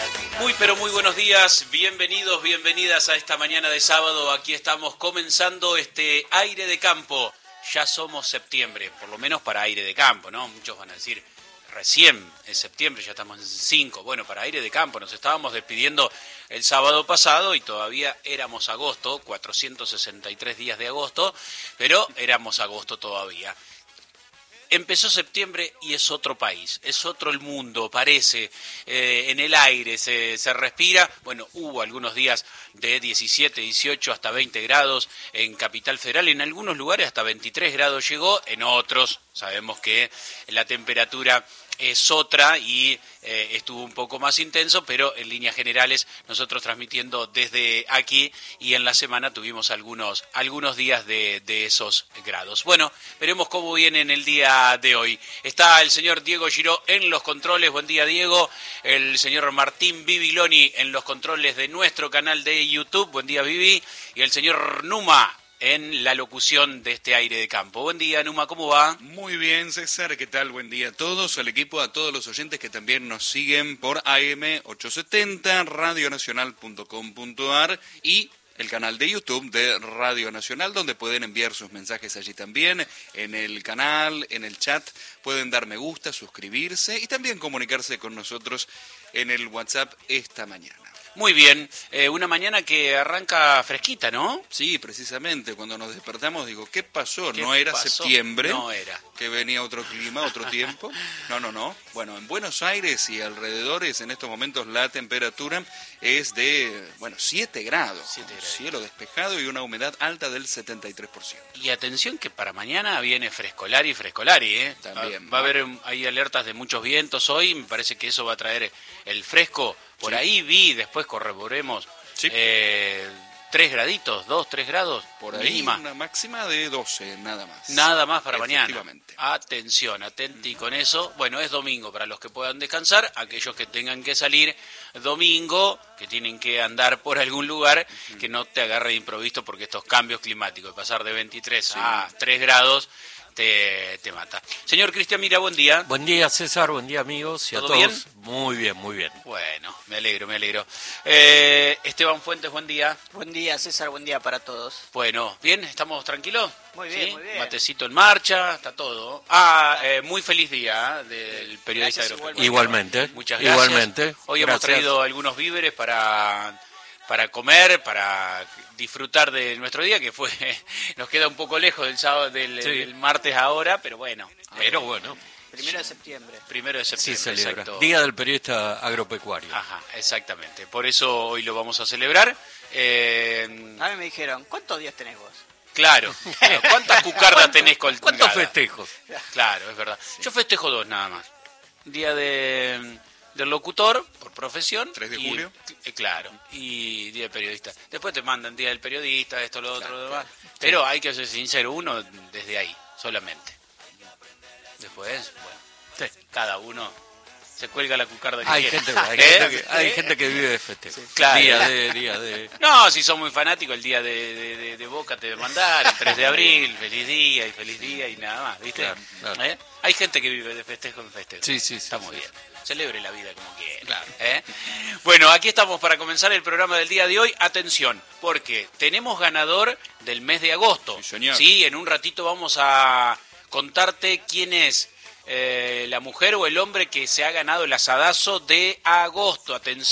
Muy pero muy buenos días, bienvenidos, bienvenidas a esta mañana de sábado. Aquí estamos comenzando este aire de campo. Ya somos septiembre, por lo menos para aire de campo, ¿no? Muchos van a decir, recién es septiembre, ya estamos en 5. Bueno, para aire de campo nos estábamos despidiendo el sábado pasado y todavía éramos agosto, 463 días de agosto, pero éramos agosto todavía. Empezó septiembre y es otro país, es otro el mundo, parece, en el aire se respira. Bueno, hubo algunos días de 17, 18 hasta 20 grados en Capital Federal, en algunos lugares hasta 23 grados llegó, en otros sabemos que la temperatura es otra y estuvo un poco más intenso, pero en líneas generales nosotros transmitiendo desde aquí y en la semana tuvimos algunos días de esos grados. Bueno, veremos cómo viene en el día de hoy. Está el señor Diego Giró en los controles, buen día Diego, el señor Martín Bibiloni en los controles de nuestro canal de YouTube, buen día Bibi, y el señor Numa en la locución de este aire de campo. Buen día, Numa, ¿cómo va? Muy bien, César, ¿qué tal? Buen día a todos, al equipo, a todos los oyentes que también nos siguen por AM870, radionacional.com.ar y el canal de YouTube de Radio Nacional, donde pueden enviar sus mensajes allí también, en el canal, en el chat, pueden dar me gusta, suscribirse y también comunicarse con nosotros en el WhatsApp esta mañana. Muy bien, una mañana que arranca fresquita, ¿no? Sí, precisamente, cuando nos despertamos digo, ¿qué pasó? ¿No era septiembre? No era. ¿Que venía otro clima, otro tiempo? No. Bueno, en Buenos Aires y alrededores, en estos momentos la temperatura es de, 7 grados. 7 grados. Cielo despejado y una humedad alta del 73%. Y atención que para mañana viene frescolari, ¿eh? También. Va a haber ahí alertas de muchos vientos hoy, me parece que eso va a traer el fresco. Por ahí vi, después corroboremos, sí. 3 graditos, 2, 3 grados. Por ahí mínima. Una máxima de 12, nada más. Nada más para mañana. Atención, atenti con eso. Bueno, es domingo para los que puedan descansar, aquellos que tengan que salir domingo, que tienen que andar por algún lugar, que no te agarre de improviso porque estos cambios climáticos, de pasar de 23 a 3 grados, te mata. Señor Cristian Mira, buen día. Buen día, César, buen día, amigos y a todos. ¿Bien? Muy bien. Bueno, me alegro. Esteban Fuentes, buen día. Buen día, César, buen día para todos. Bueno, ¿bien? ¿Estamos tranquilos? Muy bien, ¿Sí? muy bien. Matecito en marcha, está todo. Muy feliz día del periodista agropecuario. Igualmente. Muchas gracias. Igualmente. Hoy hemos traído algunos víveres para comer, para disfrutar de nuestro día, que nos queda un poco lejos del sábado, del martes ahora, pero bueno. Primero de septiembre. Sí, celebra. Exacto. Día del periodista agropecuario. Ajá, exactamente. Por eso hoy lo vamos a celebrar. A mí me dijeron, ¿cuántos días tenés vos? Claro. ¿Cuántas cucardas tenés colgadas? ¿Cuántos festejos? Claro, es verdad. Sí. Yo festejo 2 nada más. Día del locutor, por profesión. 3 de julio. Claro, y día del periodista. Después te mandan día del periodista, esto, lo otro, lo demás. Pero hay que ser sincero, uno desde ahí, solamente. Después, cada uno se cuelga la cucarda que hay quiere. Hay gente que vive de festejo. Sí, claro. Día de... No, si son muy fanáticos, el día de Boca te debe mandar, el 3 de abril, feliz día y nada más, ¿viste? Claro. Hay gente que vive de festejo en festejo. Sí. Está muy bien. Celebre la vida como quiera. Claro. Bueno, aquí estamos para comenzar el programa del día de hoy. Atención, porque tenemos ganador del mes de agosto. Sí, señor. Sí, en un ratito vamos a contarte quién es la mujer o el hombre que se ha ganado el asadazo de agosto. Atención.